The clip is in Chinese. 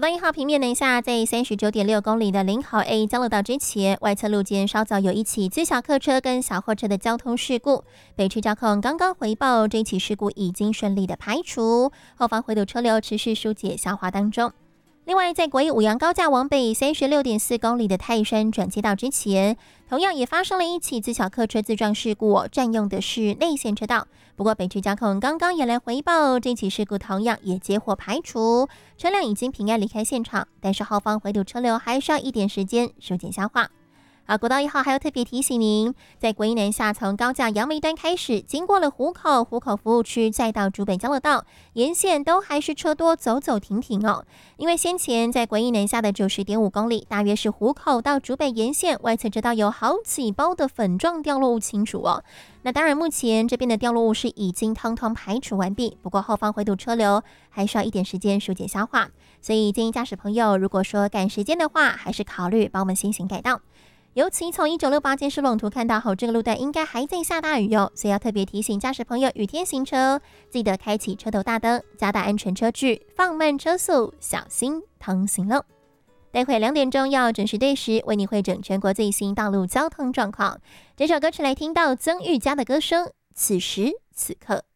道1号平面南下，在39.6公里的0号 A 交流道之前，外侧路肩稍早有一起自小客车跟小货车的交通事故。北区交控刚刚回报，这起事故已经顺利的排除，后方回堵车流持续疏解消化当中。另外，在国一五杨高架往北36.4公里的泰山转接道之前，同样也发生了一起自小客车自撞事故，占用的是内线车道。不过，北区交控刚刚也来回报，这起事故同样也接获排除，车辆已经平安离开现场，但是后方回堵车流还需要一点时间疏解消化。好，国道1号还要特别提醒您，在国一南下从高架杨梅端开始，经过了湖口服务区，再到竹北交流道，沿线都还是车多，走走停停哦。因为先前在国一南下的90.5公里，大约是湖口到竹北沿线外侧车道有好几包的粉状掉落物清除哦。那当然，目前这边的掉落物是已经通通排除完毕，不过后方回堵车流还需要一点时间疏解消化，所以建议驾驶朋友，如果说赶时间的话，还是考虑帮我们先行改道。尤其从1968监视龙图看到后，这个路段应该还在下大雨哦，所以要特别提醒驾驶朋友雨天行车，记得开启车头大灯，加大安全车距，放慢车速，小心通行喽。待会2点钟要准时对时为你汇整全国最新道路交通状况。这首歌曲来听到曾玉佳的歌声《此时此刻》。